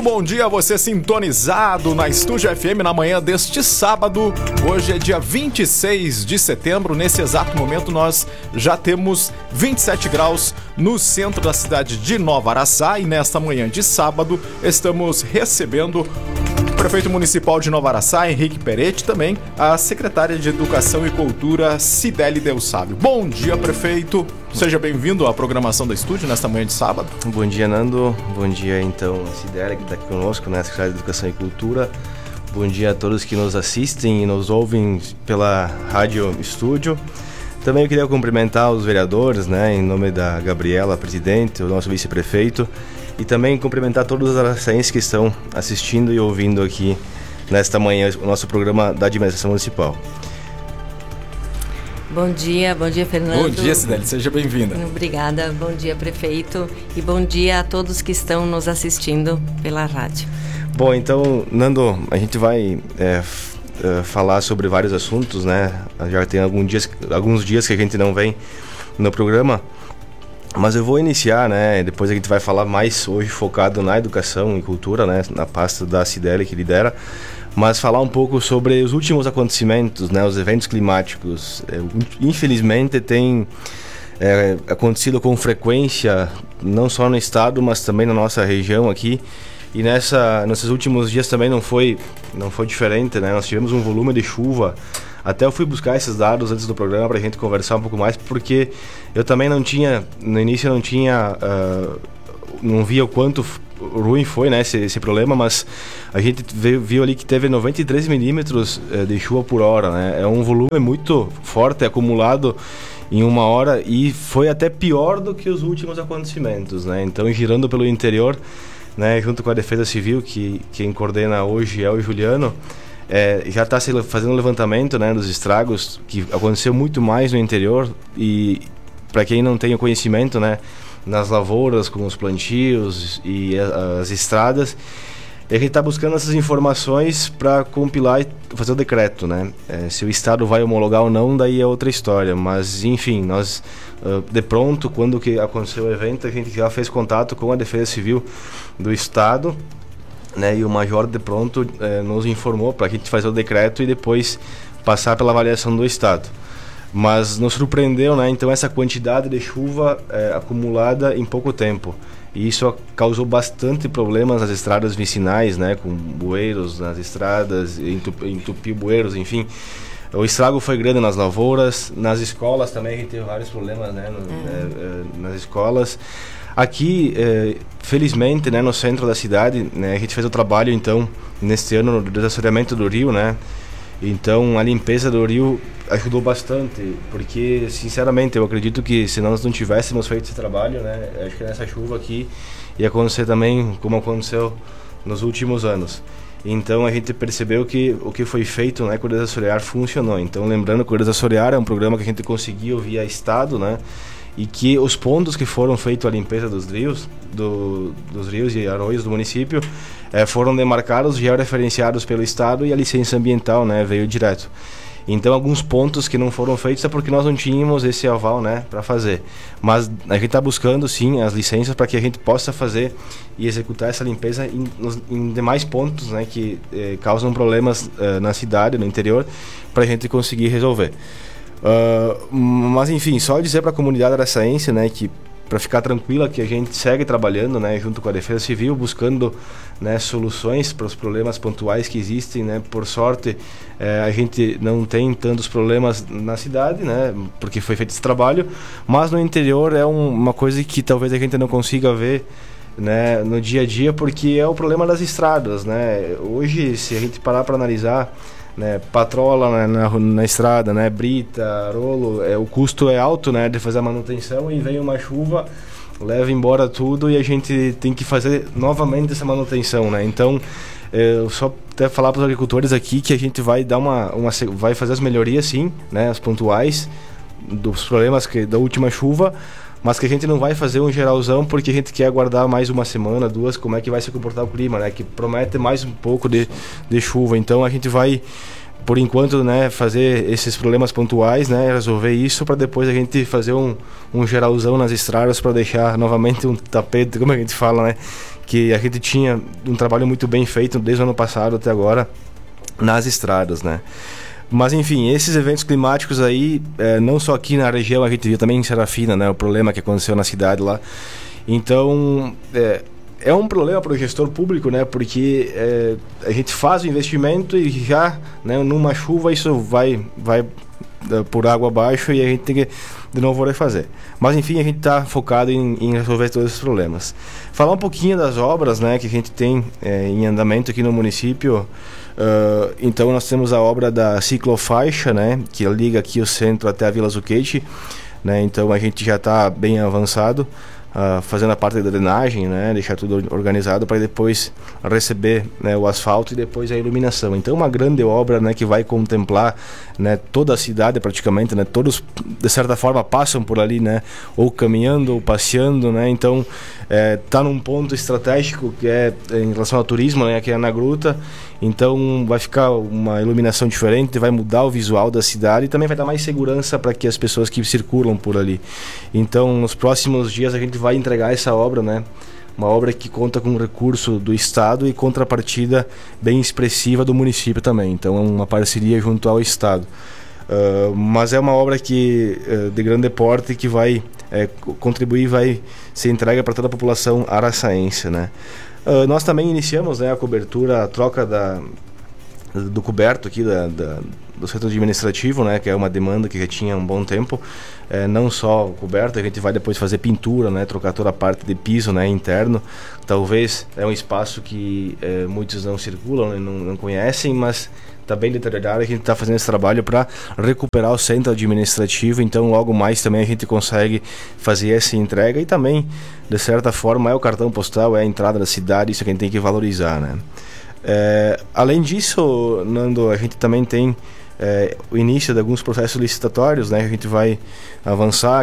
bom dia a você sintonizado na Estúdio FM na manhã deste sábado. Hoje é dia 26 de setembro. Nesse exato momento nós já temos 27 graus no centro da cidade de Nova Araçá e nesta manhã de sábado estamos recebendo o prefeito municipal de Nova Araçá, Henrique Peretti, também a secretária de Educação e Cultura, Cideli Delsábio. Bom dia, prefeito. Seja bem-vindo à programação da Estúdio nesta manhã de sábado. Bom dia, Nando. Bom dia, então, Cideli, que está aqui conosco, né, secretária de Educação e Cultura. Bom dia a todos que nos assistem e nos ouvem pela Rádio Estúdio. Também eu queria cumprimentar os vereadores, né, em nome da Gabriela, presidente, o nosso vice-prefeito, e também cumprimentar todos os araçaenses que estão assistindo e ouvindo aqui nesta manhã o nosso programa da Administração Municipal. Bom dia, Fernando. Bom dia, Cideli, seja bem-vinda. Obrigada, bom dia, prefeito, e bom dia a todos que estão nos assistindo pela rádio. Bom, então, Nando, a gente vai falar sobre vários assuntos, né? Já tem alguns dias que a gente não vem no programa, mas eu vou iniciar, né? Depois a gente vai falar mais hoje focado na educação e cultura, né? Na pasta da Cideli que lidera. Mas falar um pouco sobre os últimos acontecimentos, né, os eventos climáticos. Infelizmente tem acontecido com frequência, não só no estado, mas também na nossa região aqui. E nesses últimos dias também não foi diferente, né? Nós tivemos um volume de chuva. Até eu fui buscar esses dados antes do programa para a gente conversar um pouco mais, porque eu também no início não via o quanto ruim foi, né, esse problema, mas a gente viu ali que teve 93 milímetros de chuva por hora, né? É um volume muito forte acumulado em uma hora e foi até pior do que os últimos acontecimentos, né? Então, girando pelo interior, né, junto com a Defesa Civil, que quem coordena hoje é o Juliano, já está se fazendo um levantamento, né, dos estragos, que aconteceu muito mais no interior. E para quem não tem o conhecimento, né, nas lavouras, com os plantios e as estradas, a gente está buscando essas informações para compilar e fazer o decreto, né? Se o Estado vai homologar ou não, daí é outra história, mas enfim, nós de pronto, quando que aconteceu o evento, a gente já fez contato com a Defesa Civil do Estado, né? E o Major de pronto nos informou para a gente fazer o decreto e depois passar pela avaliação do Estado. Mas nos surpreendeu, né? Então, essa quantidade de chuva acumulada em pouco tempo. E isso causou bastante problemas nas estradas vicinais, né? Com bueiros nas estradas, entupiu bueiros, enfim. O estrago foi grande nas lavouras, nas escolas também, a gente teve vários problemas, né? Nas escolas. Aqui, felizmente, né, no centro da cidade, né, a gente fez o trabalho, então, neste ano, do desassoreamento do rio, né? Então, a limpeza do rio ajudou bastante, porque, sinceramente, eu acredito que se nós não tivéssemos feito esse trabalho, né, acho que nessa chuva aqui ia acontecer também como aconteceu nos últimos anos. Então, a gente percebeu que o que foi feito, né, com o desassorear funcionou. Então, lembrando que o desassorear é um programa que a gente conseguiu via Estado, né, e que os pontos que foram feitos a limpeza dos rios, dos rios e arroios do município, foram demarcados, georreferenciados pelo Estado, e a licença ambiental, né, veio direto. Então, alguns pontos que não foram feitos é porque nós não tínhamos esse aval, né, para fazer. Mas a gente está buscando, sim, as licenças para que a gente possa fazer e executar essa limpeza em demais pontos, né, que causam problemas na cidade, no interior, para a gente conseguir resolver. Mas enfim, só dizer para a comunidade araçaense, né, que para ficar tranquila que a gente segue trabalhando, né, junto com a Defesa Civil, buscando, né, soluções para os problemas pontuais que existem, né. Por sorte, a gente não tem tantos problemas na cidade, né, porque foi feito esse trabalho, mas no interior é uma coisa que talvez a gente não consiga ver, né, no dia a dia, porque é o problema das estradas, né. Hoje, se a gente parar para analisar, né, patrola na estrada, né, brita, rolo, o custo é alto, né, de fazer a manutenção, e vem uma chuva, leva embora tudo e a gente tem que fazer novamente essa manutenção, né. Então, eu só até falar para os agricultores aqui que a gente vai dar vai fazer as melhorias, sim, né, as pontuais dos problemas da última chuva, mas que a gente não vai fazer um geralzão, porque a gente quer aguardar mais uma semana, duas, como é que vai se comportar o clima, né, que promete mais um pouco de chuva. Então a gente vai por enquanto, né, fazer esses problemas pontuais, né, resolver isso para depois a gente fazer um geralzão nas estradas para deixar novamente um tapete, como a gente fala, né, que a gente tinha um trabalho muito bem feito desde o ano passado até agora nas estradas, né. Mas enfim, esses eventos climáticos aí, não só aqui na região, a gente viu também em Serafina, né, o problema que aconteceu na cidade lá. Então, é um problema para o gestor público, né, porque a gente faz o investimento e já, né, numa chuva isso vai por água abaixo e a gente tem que de novo refazer. Mas enfim, a gente está focado em resolver todos esses problemas. Falar um pouquinho das obras, né, que a gente tem em andamento aqui no município. Então nós temos a obra da ciclofaixa, né, que liga aqui o centro até a Vila Zucchetti, né, então a gente já está bem avançado, fazendo a parte da drenagem, né, deixar tudo organizado para depois receber, né, o asfalto e depois a iluminação. Então uma grande obra, né, que vai contemplar, né, toda a cidade praticamente, né, todos de certa forma passam por ali, né, ou caminhando ou passeando, né, então tá num ponto estratégico que é em relação ao turismo, né, que é na gruta. Então vai ficar uma iluminação diferente, vai mudar o visual da cidade e também vai dar mais segurança para que as pessoas que circulam por ali. Então nos próximos dias a gente vai entregar essa obra, né? Uma obra que conta com recurso do Estado e contrapartida bem expressiva do município também. Então é uma parceria junto ao Estado. Mas é uma obra que de grande porte que vai contribuir, vai ser entregue para toda a população araçaense, né? Nós também iniciamos, né, a cobertura, a troca do coberto aqui do setor administrativo, né, que é uma demanda que já tinha um bom tempo. Não só o coberto, a gente vai depois fazer pintura, né, trocar toda a parte de piso, né, interno. Talvez é um espaço que muitos não circulam, né, não conhecem, mas está bem deteriorado. A gente está fazendo esse trabalho para recuperar o centro administrativo, então logo mais também a gente consegue fazer essa entrega e também, de certa forma, é o cartão postal, é a entrada da cidade, isso que a gente tem que valorizar, né? Além disso, Nando, a gente também tem o início de alguns processos licitatórios, né, que a gente vai avançar,